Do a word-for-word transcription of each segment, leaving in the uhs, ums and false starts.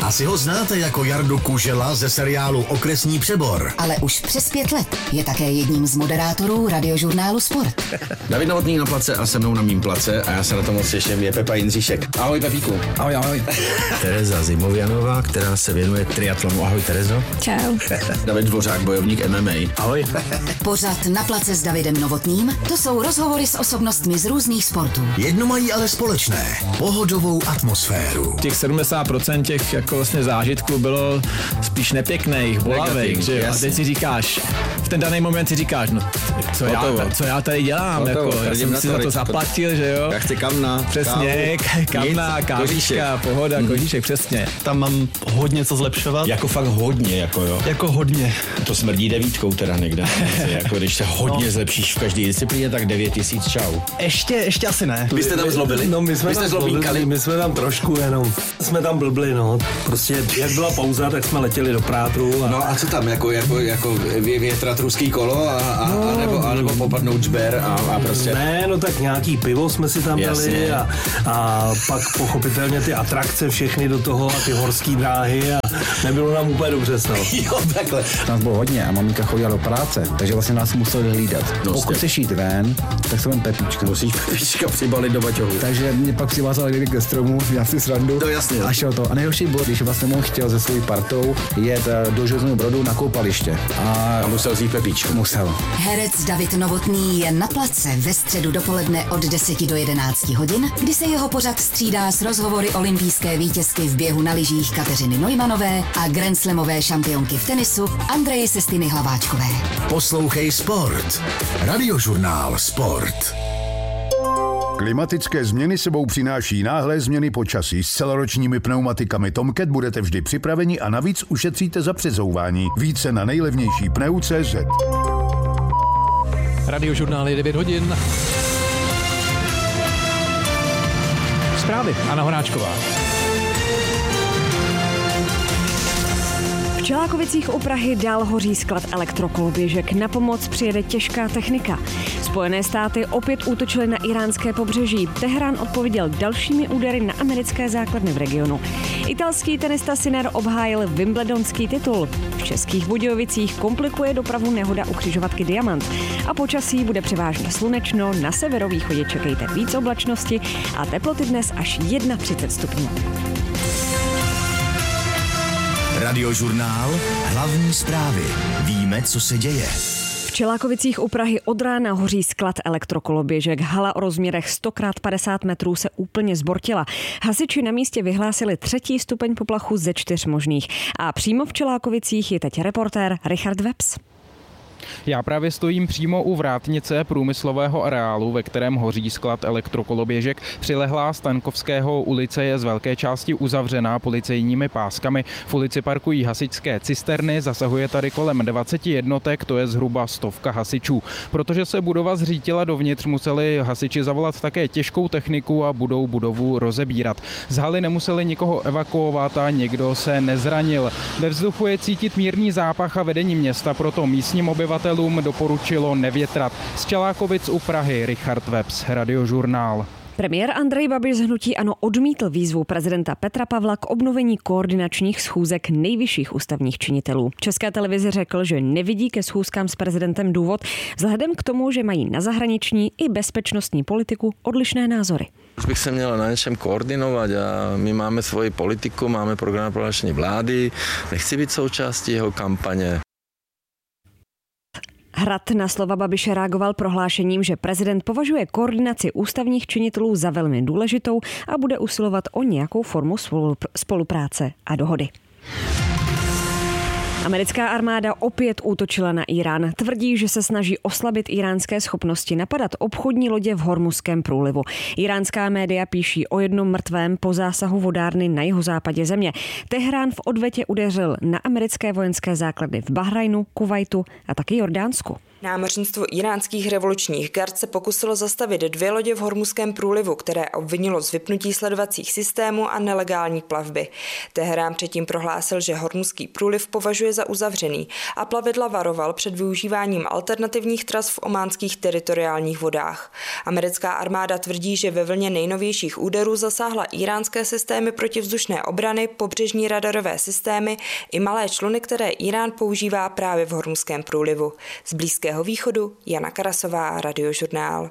Asi ho znáte jako Jardu Kužela ze seriálu Okresní přebor. Ale už přes pět let je také jedním z moderátorů radiožurnálu Sport. David Novotný na place a se mnou na mým place a já se na to moc těším, je Pepa Jindříšek. Ahoj Pepíku. Ahoj, ahoj. Tereza Zimovianová, která se věnuje triatlonu. Ahoj Terezo. Čau. David Dvořák, bojovník M M A. Ahoj. Pořad Na place s Davidem Novotným, to jsou rozhovory s osobnostmi z různých sportů. Jedno mají ale společné. Pohodovou atmosféru. Těch sedmdesát procent těch jako vlastně zážitků bylo spíš nepěkných, bolavých, že jo? A teď si říkáš, v ten daný moment si říkáš, no co, já, co já tady dělám, Hotovo, jako, já jsem si za to zaplatil, že jo? Já chci kamna. Přesně, kávu, kamna, nic, kávička, pohoda, mm. kožíšek, přesně. Tam mám hodně co zlepšovat. Jako fakt hodně, jako jo. Jako hodně. To smrdí devítkou teda někde. Jako když se hodně no. zlepšíš v každé disciplíně, tak devět tisíc čau. Ještě, ještě asi ne. Vy jste tam zlobili? No my jsme Vy tam jste zlobíkali? My jsme tam trošku jenom, jsme tam blbli, no. Prostě jak byla pauza, tak jsme letěli do Prátru. A... No a co tam, jako, jako, jako větrat ruský kolo a, a, no, a, nebo, a nebo popadnout žber a, a prostě... Ne, no tak nějaký pivo jsme si tam dali a, a pak pochopitelně ty atrakce všechny do toho a ty horský dráhy a nebylo nám úplně dobře s toho. Jo, takhle. Nás bylo hodně a maminka chodila do práce, takže vlastně nás museli hlídat. No, pokud chceš jít ven, tak se vem Pepíčka. Musíš Pepíčka přibalit do baťohu. Takže mě pak přivázal někdy ke stromu, já si srandu. To jasně. A šel to. A nejhorší bylo, když vlastně on chtěl se svojí partou jet do Železného Brodu na koupaliště. A, a musel vzít Pepíčku. Musel. Herec David Novotný je na place ve středu dopoledne od deseti do jedenácti hodin, kdy se jeho pořad střídá s rozhovory olympijské vítězky v běhu na lyžích Kateřiny Neumannové a grandslamové šampionky v tenisu Andreji Sestiny Hlaváčkové. Poslouchej Sport. Radiožurnál Sport. Klimatické změny sebou přináší náhlé změny počasí. S celoročními pneumatikami Tomcat budete vždy připraveni a navíc ušetříte za přezouvání. Více na nejlevnější pneu tečka cé zet. Radiožurnál je devět hodin. Zprávy. Anna Horáčková. V Čelákovicích u Prahy dál hoří sklad elektrokoloběžek. Na pomoc přijede těžká technika. Spojené státy opět útočily na iránské pobřeží. Teherán odpověděl dalšími údery na americké základny v regionu. Italský tenista Sinner obhájil wimbledonský titul. V Českých Budějovicích komplikuje dopravu nehoda u křižovatky Diamant. A počasí bude převážně slunečno, na severovýchodě čekejte víc oblačnosti a teploty dnes až třicet jedna stupňů. Radiožurnál. Hlavní zprávy. Víme, co se děje. V Čelákovicích u Prahy od rána hoří sklad elektrokoloběžek. Hala o rozměrech sto krát padesát metrů se úplně zbortila. Hasiči na místě vyhlásili třetí stupeň poplachu ze čtyř možných. A přímo v Čelákovicích je teď reportér Richard Webs. Já právě stojím přímo u vrátnice průmyslového areálu, ve kterém hoří sklad elektrokoloběžek. Přilehlá Stankovského ulice je z velké části uzavřená policejními páskami. V ulici parkují hasičské cisterny, zasahuje tady kolem dvacet jednotek, to je zhruba stovka hasičů. Protože se budova zřítila dovnitř, museli hasiči zavolat také těžkou techniku a budou budovu rozebírat. Z haly nemuseli nikoho evakuovat a nikdo se nezranil. Ve vzduchu je cítit mírný zápach a vedení města proto místním obyvatelům doporučilo nevětrat. Z Čelákovic u Prahy Richard Webs, Radiožurnál. Premiér Andrej Babiš z hnutí ANO odmítl výzvu prezidenta Petra Pavla k obnovení koordinačních schůzek nejvyšších ústavních činitelů. České televizi řekl, že nevidí ke schůzkám s prezidentem důvod, vzhledem k tomu, že mají na zahraniční i bezpečnostní politiku odlišné názory. Už bych se měl na něčem koordinovat a my máme svoji politiku, máme program prohlášení vlády, nechci být součástí jeho kampaně. Hrad na slova Babiše reagoval prohlášením, že prezident považuje koordinaci ústavních činitelů za velmi důležitou a bude usilovat o nějakou formu spolupráce a dohody. Americká armáda opět útočila na Irán. Tvrdí, že se snaží oslabit iránské schopnosti napadat obchodní lodě v Hormuzském průlivu. Iránská média píší o jednom mrtvém po zásahu vodárny na jihozápadě země. Teherán v odvetě udeřil na americké vojenské základny v Bahrajnu, Kuvajtu a taky Jordánsku. Námořnictvo iránských revolučních gard se pokusilo zastavit dvě lodě v Hormuzském průlivu, které obvinilo z vypnutí sledovacích systémů a nelegální plavby. Teherán předtím prohlásil, že Hormuzský průliv považuje za uzavřený a plavidla varoval před využíváním alternativních tras v ománských teritoriálních vodách. Americká armáda tvrdí, že ve vlně nejnovějších úderů zasáhla iránské systémy protivzdušné obrany, pobřežní radarové systémy i malé čluny, které Irán používá právě v Hormuzském průlivu. Z Blízkého východu Jana Karasová, Radiožurnál.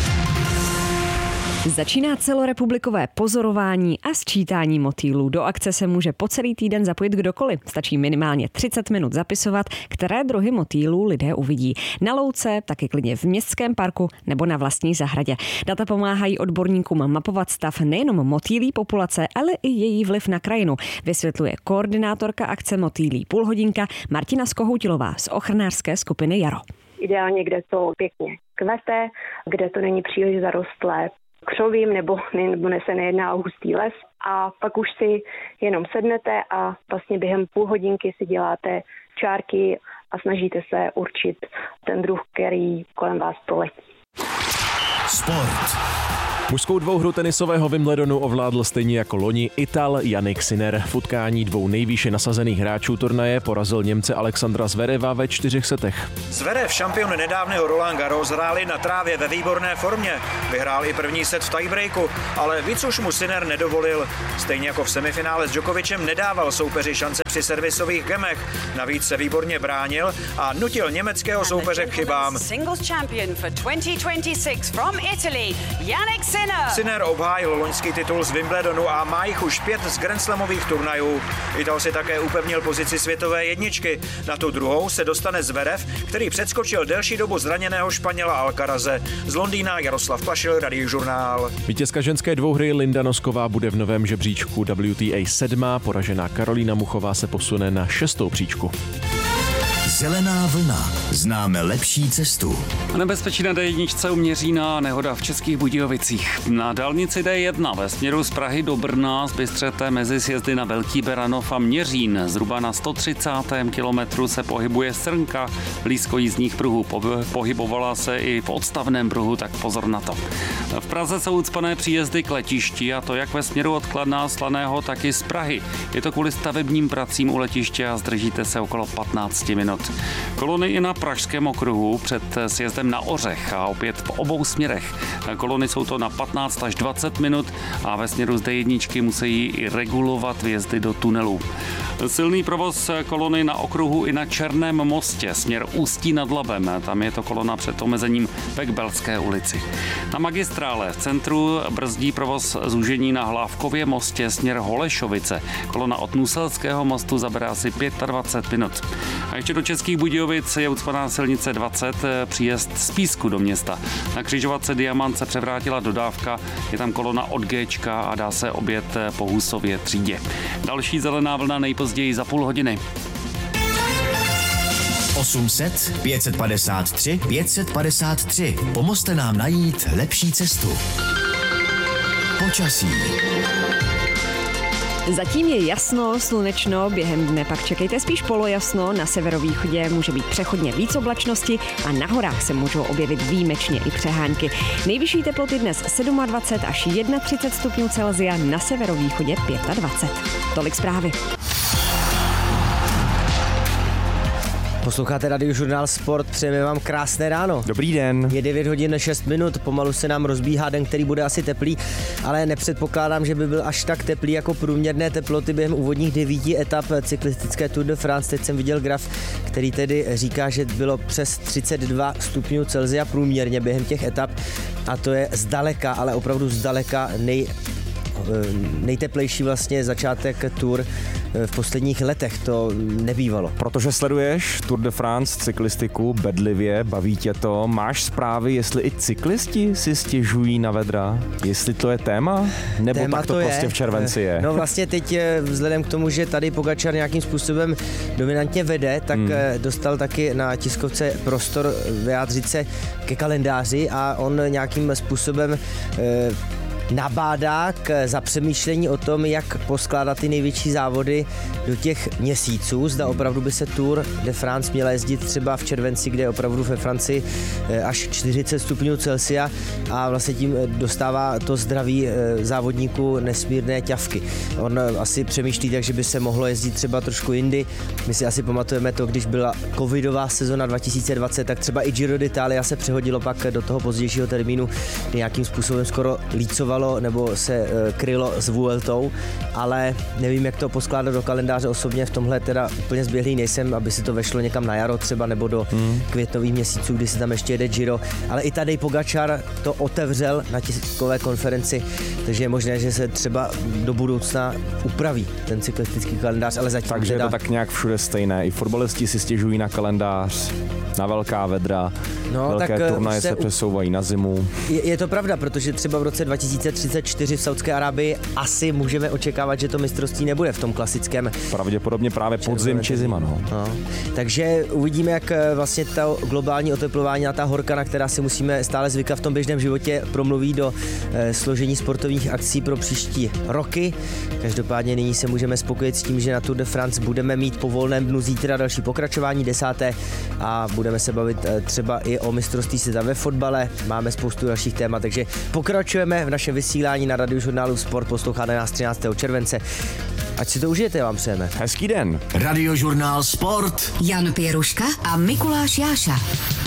Začíná celorepublikové pozorování a sčítání motýlů. Do akce se může po celý týden zapojit kdokoliv. Stačí minimálně třicet minut zapisovat, které druhy motýlů lidé uvidí. Na louce, taky klidně v městském parku nebo na vlastní zahradě. Data pomáhají odborníkům mapovat stav nejenom motýlí populace, ale i její vliv na krajinu, vysvětluje koordinátorka akce Motýlí půlhodinka Martina Skohoutilová z ochranářské skupiny Jaro. Ideálně, kde to pěkně kvete, kde to není příliš zarostlé křovím nebo, nebo se nejedná o hustý les, a pak už si jenom sednete a vlastně během půl hodinky si děláte čárky a snažíte se určit ten druh, který kolem vás proletí. Sport. Mužskou dvouhru tenisového Wimbledonu ovládl stejně jako loni Ital Jannik Sinner. V utkání dvou nejvýše nasazených hráčů turnaje porazil Němce Alexandra Zvereva ve čtyřech setech. Zverev, šampion nedávného Roland Garros, hráli na trávě ve výborné formě. Vyhrál i první set v tiebreaku, ale víc už mu Sinner nedovolil. Stejně jako v semifinále s Djokovicem nedával soupeři šance při servisových gemech. Navíc se výborně bránil a nutil německého soupeře k chybám. Singles champion for twenty twenty-six from Italy, Jannik Sinner. Sinner obhájil loňský titul z Wimbledonu a má jich už pět z grandslamových turnajů. Ital si také upevnil pozici světové jedničky. Na tu druhou se dostane Zverev, který předskočil delší dobu zraněného Španěla Alcaraze. Z Londýna Jaroslav Pašil, Radiožurnál. Vítězka ženské dvouhry Linda Nosková bude v novém žebříčku W T A sedmá, poražená Karolína Muchová se posune na šestou příčku. Zelená vlna. Známe lepší cestu. Nebezpečí na D jedna u Měřína, nehoda v Českých Budějovicích. Na dálnici D jedna ve směru z Prahy do Brna zbystřete mezi sjezdy na Velký Beranov a Měřín. Zhruba na sto třicátém kilometru se pohybuje srnka blízko jízdních pruhů. Pohybovala se i v odstavném pruhu, tak pozor na to. V Praze jsou ucpané příjezdy k letišti, a to jak ve směru od Kladna, Slaného, tak i z Prahy. Je to kvůli stavebním pracím u letiště a zdržíte se okolo patnáct minut. Kolony i na Pražském okruhu před sjezdem na Ořech a opět v obou směrech. Kolony jsou to na patnáct až dvacet minut a ve směru z D jedna musí i regulovat vjezdy do tunelů. Silný provoz kolony na okruhu i na Černém mostě, směr Ústí nad Labem. Tam je to kolona před omezením ve Kbelské ulici. Na magistrále v centru brzdí provoz zúžení na Hlávkově mostě, směr Holešovice. Kolona od Nuselského mostu zabere asi dvacet pět minut. A ještě do Českých Budějovic je ucpaná silnice dvacet, příjezd z Písku do města. Na křižovatce Diamant se převrátila dodávka, je tam kolona od Géčka a dá se objet po Husově třídě. Další zelená vlna nejpozději za půl hodiny. osm set, pět padesát tři, pět padesát tři. Pomozte nám najít lepší cestu. Počasí. Zatím je jasno, slunečno, během dne pak čekejte spíš polojasno, na severovýchodě může být přechodně víc oblačnosti a na horách se můžou objevit výjimečně i přehánky. Nejvyšší teploty dnes dvacet sedm až třicet jedna stupňů Celsia, na severovýchodě dvacet pět. Tolik zprávy. Posloucháte Radiožurnál Sport, přejeme vám krásné ráno. Dobrý den. Je devět hodin šest minut, pomalu se nám rozbíhá den, který bude asi teplý, ale nepředpokládám, že by byl až tak teplý jako průměrné teploty během úvodních devíti etap cyklistické Tour de France. Teď jsem viděl graf, který tedy říká, že bylo přes třicet dva stupňů Celsia průměrně během těch etap, a to je zdaleka, ale opravdu zdaleka nej nejteplejší vlastně začátek Tour v posledních letech, to nebývalo. Protože sleduješ Tour de France cyklistiku bedlivě, baví tě to, máš zprávy, jestli i cyklisti si stěžují na vedra, jestli to je téma, nebo téma tak to, to prostě je. V červenci je? No vlastně teď vzhledem k tomu, že tady Pogačar nějakým způsobem dominantně vede, tak hmm. dostal taky na tiskovce prostor vyjádřit se ke kalendáři a on nějakým způsobem nabádá k zapřemýšlení o tom, jak poskládat ty největší závody do těch měsíců. Zda opravdu by se Tour de France měla jezdit třeba v červenci, kde je opravdu ve Francii až čtyřicet stupňů Celsia a vlastně tím dostává to zdraví závodníků nesmírné ťavky. On asi přemýšlí tak, že by se mohlo jezdit třeba trošku jindy. My si asi pamatujeme to, když byla covidová sezona dva tisíce dvacet, tak třeba i Giro d'Italia se přehodilo pak do toho pozdějšího termínu, nějakým způsobem skoro lícovalo nebo se uh, krylo s Vueltou, ale nevím, jak to poskládat do kalendáře. Osobně v tomhle teda úplně zběhlý nejsem, aby se to vešlo někam na jaro třeba nebo do hmm. květnových měsíců, kdy se tam ještě jede Giro, ale i Tadej Pogačar to otevřel na tiskové konferenci, takže je možné, že se třeba do budoucna upraví ten cyklistický kalendář, ale zatím takže teda... je to tak nějak všude stejné. I fotbalisti si stěžují na kalendář, na velká vedra, no, velké tak turnaje se, se přesouvají na zimu. Je, je to pravda, protože třeba v roce dva tisíce třicet čtyři v Saudské Arábii asi můžeme očekávat, že to mistrovství nebude v tom klasickém. Pravděpodobně právě podzim či zima. No. No. Takže uvidíme, jak vlastně to globální oteplování a ta horka, na která si musíme stále zvykat v tom běžném životě, promluví do eh, složení sportovních akcí pro příští roky. Každopádně nyní se můžeme spokojit s tím, že na Tour de France budeme mít po volném dnu zítra další pokračování desáté a budeme se bavit eh, třeba i o mistrovství světa ve fotbale. Máme spoustu dalších témat, takže pokračujeme v našem vysílání na Radiožurnálu Sport. Posloucháte nás třináctého července. Ať si to užijete, vám přejeme. Hezký den. Radiožurnál Sport. Jan Pěruška a Mikuláš Jáša.